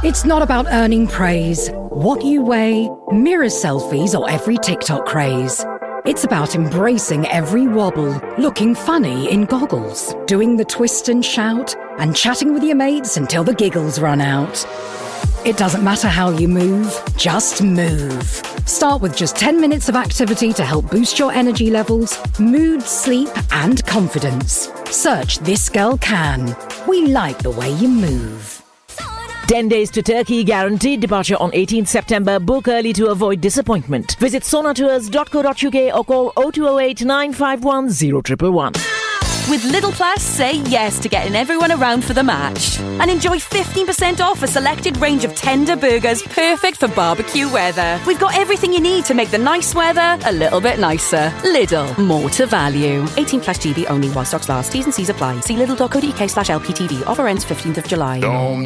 It's not about earning praise, what you weigh, mirror selfies, or every TikTok craze. It's about embracing every wobble, looking funny in goggles, doing the twist and shout, and chatting with your mates until the giggles run out. It doesn't matter how you move, just move. Start with just 10 minutes of activity to help boost your energy levels, mood, sleep, and confidence. Search This Girl Can. We like the way you move. 10 days to Turkey, guaranteed departure on 18th September. Book early to avoid disappointment. Visit sonatours.co.uk or call 0208 951 0111. With Lidl Plus, say yes to getting everyone around for the match. And enjoy 15% off a selected range of tender burgers perfect for barbecue weather. We've got everything you need to make the nice weather a little bit nicer. Lidl, more to value. 18 plus GB only while stocks last. T's and C's apply. See lidl.co.uk/LPTV. Offer ends 15th of July.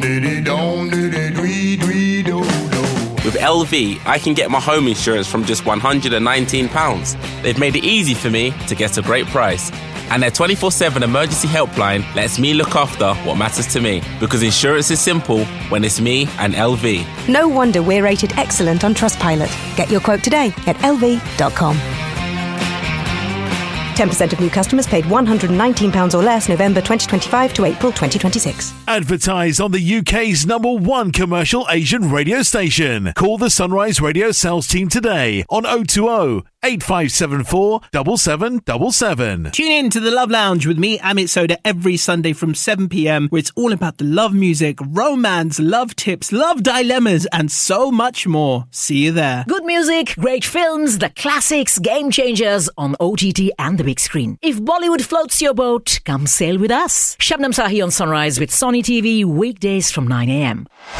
With LV, I can get my home insurance from just £119. They've made it easy for me to get a great price. And their 24/7 emergency helpline lets me look after what matters to me. Because insurance is simple when it's me and LV. No wonder we're rated excellent on Trustpilot. Get your quote today at lv.com. 10% of new customers paid £119 or less November 2025 to April 2026. Advertise on the UK's #1 commercial Asian radio station. Call the Sunrise Radio sales team today on 020 8574 7777. Tune in to the Love Lounge with me, Amit Soda, every Sunday from 7 p.m, where it's all about the love music, romance, love tips, love dilemmas, and so much more. See you there. Good music, great films, the classics, game changers on OTT and the big screen. If Bollywood floats your boat, come sail with us. Shabnam Sahi on Sunrise with Sony TV, weekdays from 9 a.m.